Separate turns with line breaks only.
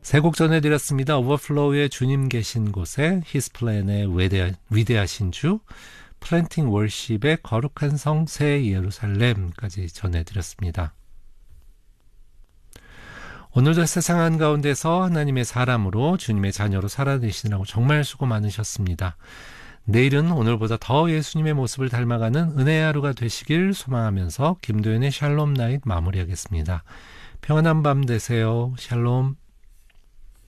세 곡 전해드렸습니다. 오버플로우의 주님 계신 곳에, 히스플랜의 위대하신 주, 플랜팅 월십의 거룩한 성 새 예루살렘까지 전해드렸습니다. 오늘도 세상 한가운데서 하나님의 사람으로 주님의 자녀로 살아내시느라고 정말 수고 많으셨습니다. 내일은 오늘보다 더 예수님의 모습을 닮아가는 은혜의 하루가 되시길 소망하면서 김도현의 샬롬 나잇 마무리하겠습니다. 평안한 밤 되세요. 샬롬.